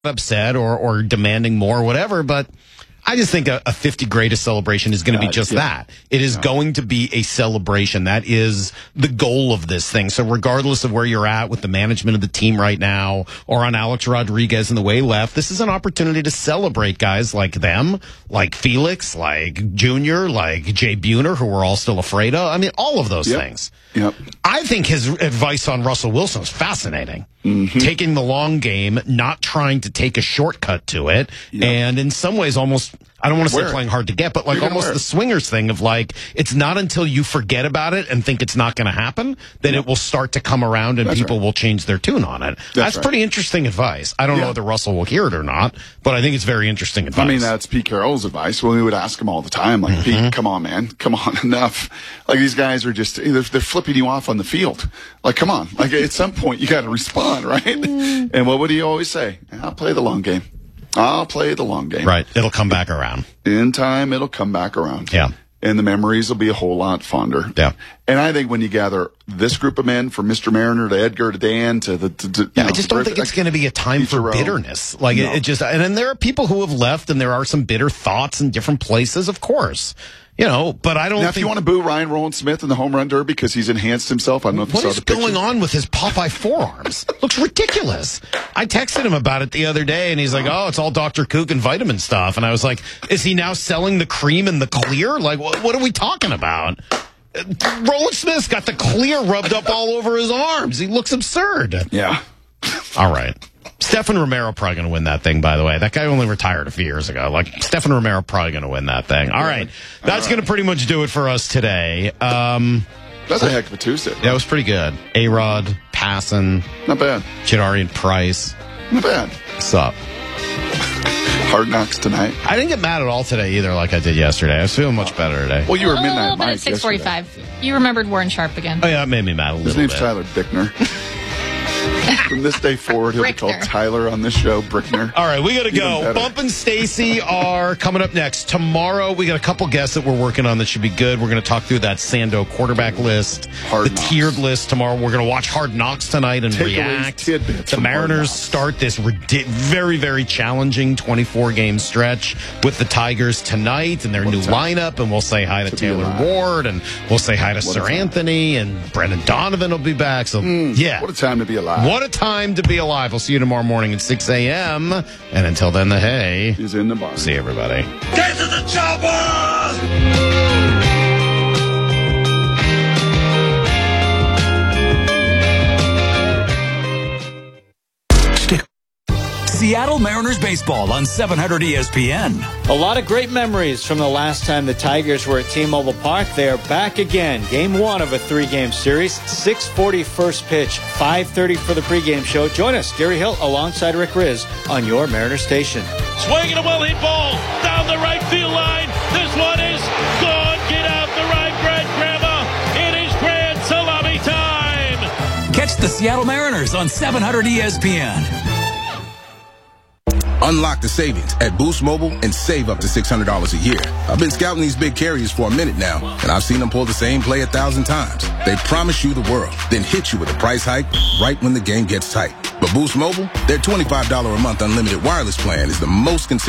upset or demanding more or whatever, but I just think a 50 greatest celebration is going to be just that. It is going to be a celebration. That is the goal of this thing. So regardless of where you're at with the management of the team right now or on Alex Rodriguez and the way he left, this is an opportunity to celebrate guys like them, like Felix, like Junior, like Jay Buhner, who we're all still afraid of. I mean, all of those things. Yep. I think his advice on Russell Wilson is fascinating. Taking the long game, not trying to take a shortcut to it, and in some ways almost, I don't want to say playing hard to get, but like almost the swingers thing of like, it's not until you forget about it and think it's not going to happen that it will start to come around and people will change their tune on it. That's pretty interesting advice. I don't know whether Russell will hear it or not, but I think it's very interesting advice. I mean, that's Pete Carroll's advice. Well, we would ask him all the time, like, Pete, come on, man. Come on, enough. Like, these guys are just, they're flipping you off on the field. Like, come on. Like, at some point, you got to respond, right? And what would he always say? I'll play the long game. I'll play the long game. Right. It'll come back around. In time, it'll come back around. Yeah. And the memories will be a whole lot fonder. Yeah. And I think when you gather this group of men, from Mr. Mariner to Edgar to Dan to I just don't think it's going to be a time for bitterness. Like it just, and then there are people who have left and there are some bitter thoughts in different places, of course. You know, but I don't think... Now, if you want to boo Ryan Rowland-Smith in the home run derby because he's enhanced himself, I don't know if you saw the picture. What is going on with his Popeye forearms? Looks ridiculous. I texted him about it the other day, and he's like, oh, it's all Dr. Kook and vitamin stuff. And I was like, is he now selling the cream and the clear? Like, what are we talking about? Rowland-Smith's got the clear rubbed up all over his arms. He looks absurd. Yeah. All right. Stefan Romero probably going to win that thing, by the way. That guy only retired a few years ago. Like, Stefan Romero probably going to win that thing. All right. That's going to pretty much do it for us today. That's a heck of a Tuesday. Yeah, it was pretty good. A-Rod, Passan. Not bad. Jadarian Price. Not bad. What's up? Hard Knocks tonight. I didn't get mad at all today either like I did yesterday. I was feeling much better today. Well, you were midnight Mike at 6:45. You remembered Warren Sharp again. Oh, yeah, it made me mad a little bit. His name's Tyler Bickner. From this day forward, he'll be called Tyler on this show, Brickner. All right, we got to go. Bump and Stacy are coming up next. Tomorrow, we got a couple guests that we're working on that should be good. We're going to talk through that Sando quarterback list, tiered list tomorrow. We're going to watch Hard Knocks tonight and react. The Mariners start this very, very challenging 24-game stretch with the Tigers tonight and their new lineup, and we'll say hi to Taylor Ward, and we'll say hi to Sir Anthony, and Brendan Donovan will be back. So, yeah. What a time to be alive. What a time to be alive. We'll see you tomorrow morning at 6 a.m. And until then, the hay is in the barn. See everybody. Get to the chopper! Seattle Mariners baseball on 700 ESPN. A lot of great memories from the last time the Tigers were at T-Mobile Park. They are back again. Game 1 of a 3-game series. 6:40 first pitch, 5:30 for the pregame show. Join us, Gary Hill, alongside Rick Riz on your Mariner station. Swinging a well-hit ball down the right field line. This one is gone. Get out the right, Grand Grandma. It is grand salami time. Catch the Seattle Mariners on 700 ESPN. Unlock the savings at Boost Mobile and save up to $600 a year. I've been scouting these big carriers for a minute now, and I've seen them pull the same play 1,000 times. They promise you the world, then hit you with a price hike right when the game gets tight. But Boost Mobile, their $25 a month unlimited wireless plan is the most consistent